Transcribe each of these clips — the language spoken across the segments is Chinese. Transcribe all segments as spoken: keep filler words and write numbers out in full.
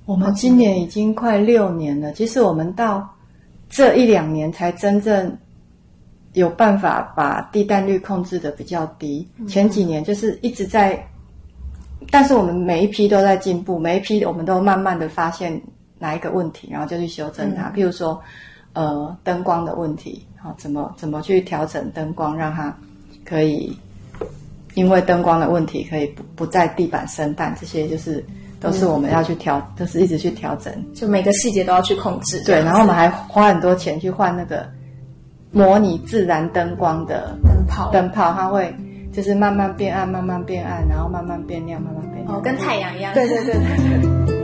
我们今年已经快六年了，其实我们到这一两年才真正有办法把地蛋率控制的比较低，嗯、前几年就是一直在，但是我们每一批都在进步，每一批我们都慢慢的发现哪一个问题，然后就去修正它。嗯、譬如说，呃，灯光的问题，好、哦，怎么怎么去调整灯光，让它可以因为灯光的问题可以不不在地板生蛋，这些就是都是我们要去调，嗯、都是一直去调整， 就每个细节都要去控制。 对，然后我们还花很多钱去换那个模拟自然灯光的灯泡， 灯泡它会就是慢慢变暗，慢慢变暗，然后慢慢变亮，慢慢变亮。 哦，跟太阳一样。 对对对对对。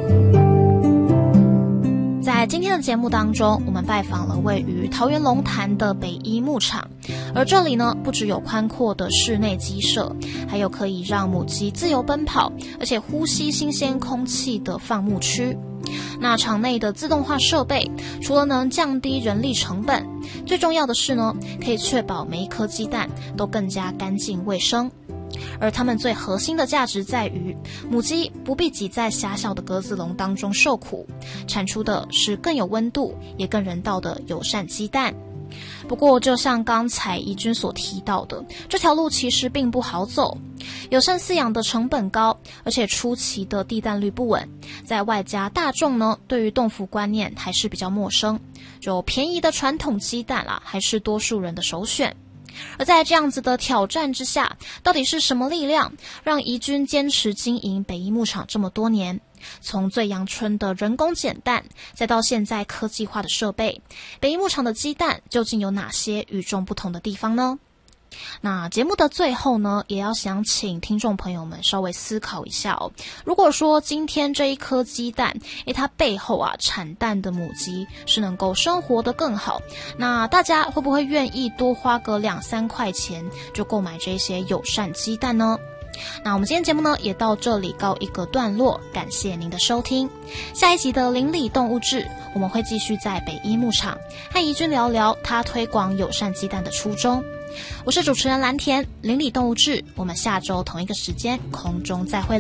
在今天的节目当中，我们拜访了位于桃园龙潭的北一牧场，而这里呢，不只有宽阔的室内鸡舍，还有可以让母鸡自由奔跑，而且呼吸新鲜空气的放牧区。那场内的自动化设备，除了能降低人力成本，最重要的是呢，可以确保每一颗鸡蛋都更加干净卫生。而它们最核心的价值在于，母鸡不必挤在狭小的格子笼当中受苦，产出的是更有温度也更人道的友善鸡蛋。不过就像刚才怡君所提到的，这条路其实并不好走，友善饲养的成本高，而且初期的地蛋率不稳，在外加大众呢对于冻孵观念还是比较陌生，就便宜的传统鸡蛋啦，还是多数人的首选。而在这样子的挑战之下，到底是什么力量让怡君坚持经营北一牧场这么多年？从最阳春的人工捡蛋，再到现在科技化的设备，北一牧场的鸡蛋究竟有哪些与众不同的地方呢？那节目的最后呢，也要想请听众朋友们稍微思考一下哦。如果说今天这一颗鸡蛋，诶，它背后啊产蛋的母鸡是能够生活得更好，那大家会不会愿意多花个两三块钱就购买这些友善鸡蛋呢？那我们今天节目呢也到这里告一个段落，感谢您的收听。下一集的邻里动物志，我们会继续在北一牧场和怡君聊聊他推广友善鸡蛋的初衷。我是主持人蓝田，邻里动物志，我们下周同一个时间空中再会。